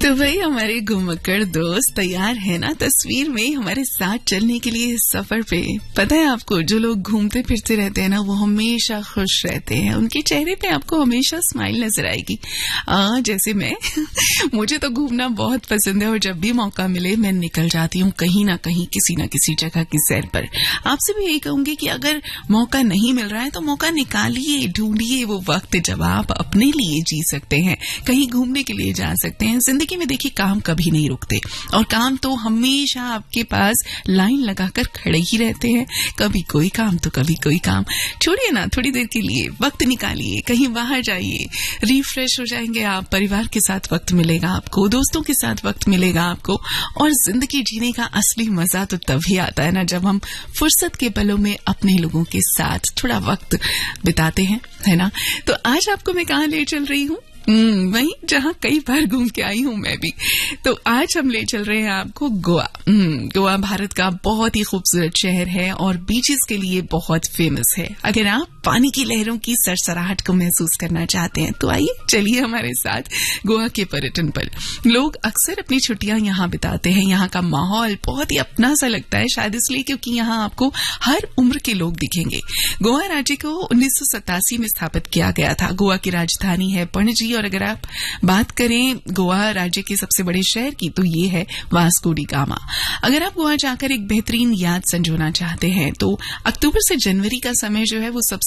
तो भाई हमारे घुमक्कड़ दोस्त तैयार है ना तस्वीर में हमारे साथ चलने के लिए इस सफर पे। पता है आपको, जो लोग घूमते फिरते रहते हैं ना वो हमेशा खुश रहते हैं, उनके चेहरे पे आपको हमेशा स्माइल नजर आएगी। जैसे मैं मुझे तो घूमना बहुत पसंद है और जब भी मौका मिले मैं निकल जाती हूँ कहीं ना कहीं किसी ना किसी जगह की सैर पर। आपसे भी यही कहूंगी कि अगर मौका नहीं मिल रहा है तो मौका निकालिए, ढूंढिए वो वक्त जब आप अपने लिए जी सकते हैं, कहीं घूमने के लिए जा सकते हैं। जिंदगी में देखिए काम कभी नहीं रुकते और काम तो हमेशा आपके पास लाइन लगाकर खड़े ही रहते हैं। कभी कोई काम तो कभी कोई काम। छोड़िए ना, थोड़ी देर के लिए वक्त निकालिए, कहीं बाहर जाइए, रिफ्रेश हो जाएंगे आप। परिवार के साथ वक्त मिलेगा आपको, दोस्तों के साथ वक्त मिलेगा आपको। और जिंदगी जीने का असली मजा तो तभी आता है ना जब हम फुर्सत के पलों में अपने लोगों के साथ थोड़ा वक्त बिताते हैं, है ना। तो आज आपको मैं कहाँ ले चल रही हूँ? वहीं जहां कई बार घूम के आई हूं मैं भी। तो आज हम ले चल रहे हैं आपको गोवा। गोवा भारत का बहुत ही खूबसूरत शहर है और बीचेस के लिए बहुत फेमस है। अगर आप पानी की लहरों की सरसराहट को महसूस करना चाहते हैं तो आइए, चलिए हमारे साथ गोवा के पर्यटन पर। लोग अक्सर अपनी छुट्टियां यहाँ बिताते हैं। यहाँ का माहौल बहुत ही अपना सा लगता है, शायद इसलिए क्योंकि यहाँ आपको हर उम्र के लोग दिखेंगे। गोवा राज्य को 1987 में स्थापित किया गया था। गोवा की राजधानी है पणजी और अगर आप बात करें गोवा राज्य के सबसे बड़े शहर की तो ये है वास्को डी गामा। अगर आप गोवा जाकर एक बेहतरीन याद संजोना चाहते हैं तो अक्टूबर से जनवरी का समय जो है वो सबसे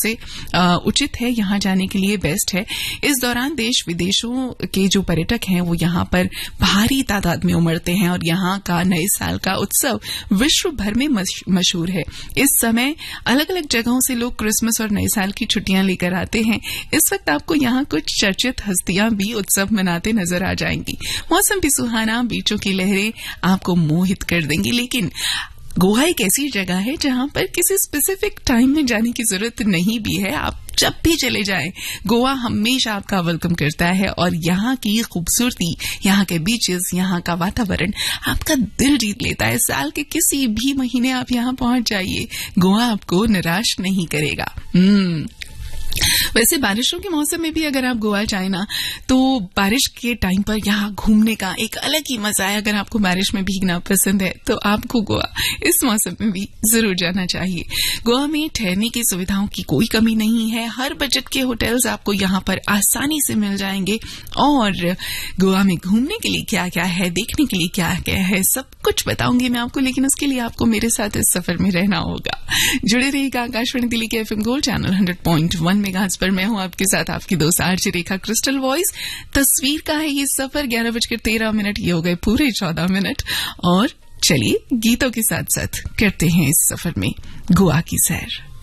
उचित है, यहाँ जाने के लिए बेस्ट है। इस दौरान देश विदेशों के जो पर्यटक हैं वो यहाँ पर भारी तादाद में उमड़ते हैं और यहाँ का नए साल का उत्सव विश्व भर में मशहूर है। इस समय अलग अलग जगहों से लोग क्रिसमस और नए साल की छुट्टियां लेकर आते हैं। इस वक्त आपको यहाँ कुछ चर्चित हस्तियां भी उत्सव मनाते नजर आ जाएंगी। मौसम भी सुहाना, बीचों की लहरें आपको मोहित कर देंगी। लेकिन गोवा एक ऐसी जगह है जहां पर किसी स्पेसिफिक टाइम में जाने की जरूरत नहीं भी है। आप जब भी चले जाएं, गोवा हमेशा आपका वेलकम करता है और यहाँ की खूबसूरती, यहाँ के बीचेस, यहाँ का वातावरण आपका दिल जीत लेता है। साल के किसी भी महीने आप यहाँ पहुंच जाइए, गोवा आपको निराश नहीं करेगा। वैसे बारिशों के मौसम में भी अगर आप गोवा जाए ना तो बारिश के टाइम पर यहाँ घूमने का एक अलग ही मजा है। अगर आपको बारिश में भीगना पसंद है तो आपको गोवा इस मौसम में भी जरूर जाना चाहिए। गोवा में ठहरने की सुविधाओं की कोई कमी नहीं है। हर बजट के होटल्स आपको यहाँ पर आसानी से मिल जाएंगे और गोवा में घूमने के लिए क्या क्या है, देखने के लिए क्या क्या है, सब कुछ बताऊंगी मैं आपको। लेकिन उसके लिए आपको मेरे साथ इस सफर में रहना होगा। जुड़े रहिएगा आकाशवाणी दिल्ली के FM गोल्ड चैनल 100.1 मेगाहर्ट्ज पर। मैं हूं आपके साथ आपकी दोस्त आरजे रेखा क्रिस्टल वॉइस। तस्वीर का है ये सफर। 11:13 ये हो गए पूरे 14 मिनट और चलिए गीतों के साथ साथ करते हैं इस सफर में गोवा की सैर।